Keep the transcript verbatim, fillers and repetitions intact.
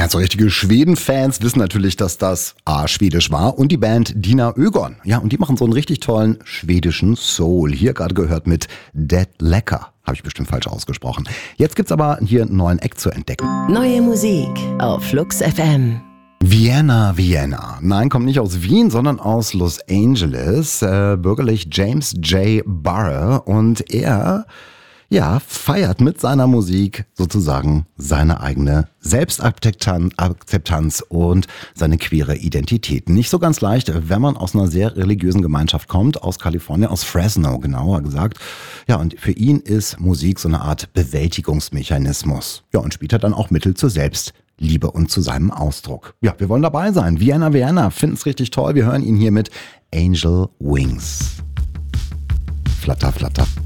Ja, so richtige Schweden-Fans wissen natürlich, dass das A, schwedisch war und die Band Dina Ögon. Ja, und die machen so einen richtig tollen schwedischen Soul. Hier gerade gehört mit Dead Lecker. Habe ich bestimmt falsch ausgesprochen. Jetzt gibt's aber hier einen neuen Act zu entdecken. Neue Musik auf Flux F M. Vienna, Vienna. Nein, kommt nicht aus Wien, sondern aus Los Angeles. Äh, bürgerlich James J. Barr. Und er... Ja, feiert mit seiner Musik sozusagen seine eigene Selbstakzeptanz und seine queere Identität. Nicht so ganz leicht, wenn man aus einer sehr religiösen Gemeinschaft kommt, aus Kalifornien, aus Fresno genauer gesagt. Ja, und für ihn ist Musik so eine Art Bewältigungsmechanismus. Ja, und spielt er dann auch Mittel zur Selbstliebe und zu seinem Ausdruck. Ja, wir wollen dabei sein. Vienna, Vienna, finden es richtig toll. Wir hören ihn hier mit Angel Wings. Flatter, flatter.